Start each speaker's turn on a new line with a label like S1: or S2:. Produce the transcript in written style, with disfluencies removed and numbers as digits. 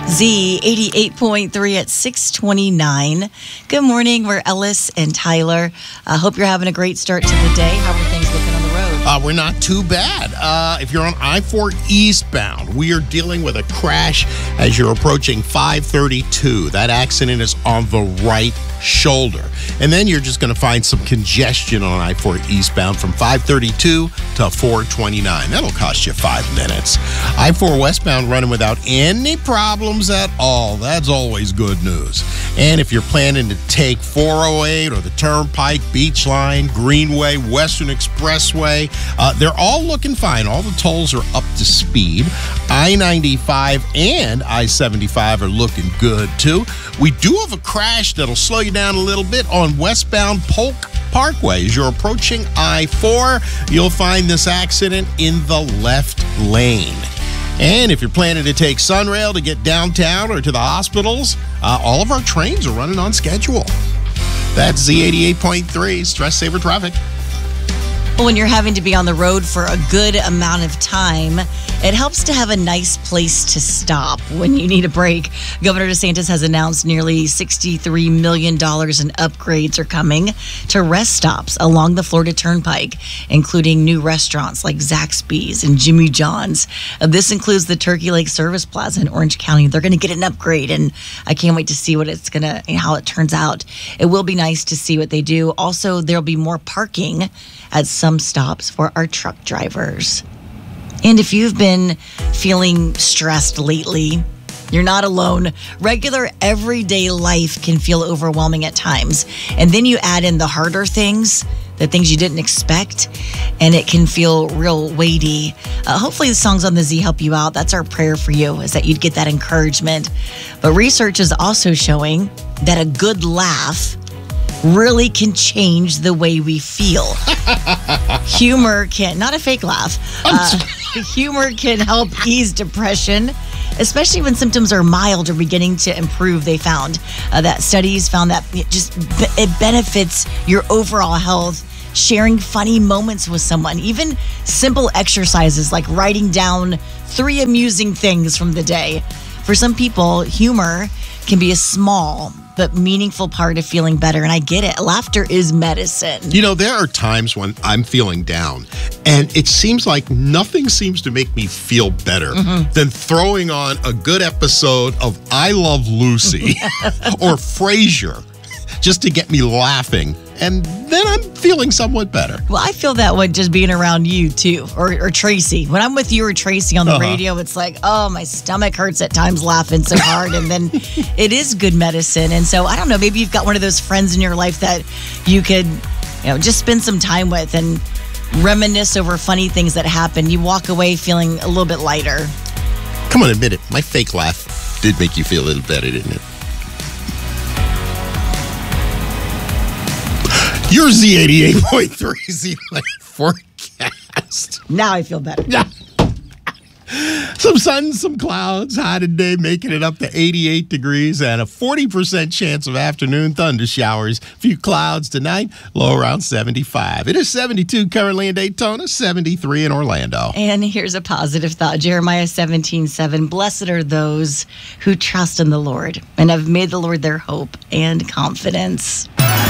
S1: Z 88.3 at 6:29. Good morning. We're Ellis and Tyler. I hope you're having a great start to the day. How are things looking on the road?
S2: We're not too bad. If you're on I-4 eastbound, we are dealing with a crash as you're approaching 532. That accident is on the right shoulder. And then you're just going to find some congestion on I-4 eastbound from 532 to 429. That'll cost you 5 minutes. I-4 westbound running without any problems at all. That's always good news. And if you're planning to take 408 or the Turnpike, Beach Line, Greenway, Western Expressway, they're all looking fine. All the tolls are up to speed. I-95 and I-75 are looking good, too. We do have a crash that'll slow you down a little bit on westbound Polk Parkway. As you're approaching I-4, you'll find this accident in the left lane. And if you're planning to take Sunrail to get downtown or to the hospitals, all of our trains are running on schedule. That's Z88.3, Stress Saver Traffic.
S1: When you're having to be on the road for a good amount of time, it helps to have a nice place to stop when you need a break. Governor DeSantis has announced nearly $63 million in upgrades are coming to rest stops along the Florida Turnpike, including new restaurants like Zaxby's and Jimmy John's. This includes the Turkey Lake Service Plaza in Orange County. They're going to get an upgrade, and I can't wait to see how it turns out. It will be nice to see what they do. Also, there'll be more parking at some stops for our truck drivers. And if you've been feeling stressed lately, you're not alone. Regular everyday life can feel overwhelming at times. And then you add in the harder things, the things you didn't expect, and it can feel real weighty. Hopefully the songs on the Z help you out. That's our prayer for you, is that you'd get that encouragement. But research is also showing that a good laugh really can change the way we feel. Humor can, not a fake laugh, humor can help ease depression, especially when symptoms are mild or beginning to improve. They found that studies found that it benefits your overall health. Sharing funny moments with someone, even simple exercises like writing down 3 amusing things from the day. For some people, humor can be a small but meaningful part of feeling better. And I get it. Laughter is medicine.
S2: You know, there are times when I'm feeling down, and it seems like nothing seems to make me feel better than throwing on a good episode of I Love Lucy or Frasier just to get me laughing. And then I'm feeling somewhat better.
S1: Well, I feel that way just being around you, too, or Tracy. When I'm with you or Tracy on the radio, it's like, oh, my stomach hurts at times laughing so hard. And then it is good medicine. And so, I don't know, maybe you've got one of those friends in your life that you could, just spend some time with and reminisce over funny things that happen. You walk away feeling a little bit lighter.
S2: Come on, admit it. My fake laugh did make you feel a little better, didn't it? Your Z88.3 Z-Light forecast.
S1: Now I feel better.
S2: Yeah. Some sun, some clouds, high today, making it up to 88 degrees and a 40% chance of afternoon thunder showers. A few clouds tonight, low around 75. It is 72 currently in Daytona, 73 in Orlando.
S1: And here's a positive thought. Jeremiah 17:7. Blessed are those who trust in the Lord and have made the Lord their hope and confidence.